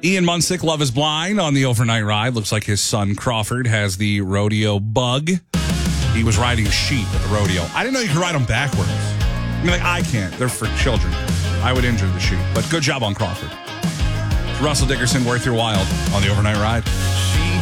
Ian Munsick, Love is Blind on the overnight ride. Looks like his son Crawford has the rodeo bug. He was riding sheep at the rodeo. I didn't know you could ride them backwards. I mean, like, I can't. They're for children. I would injure the sheep. But good job on Crawford. Russell Dickerson, Worth Your While on the overnight ride.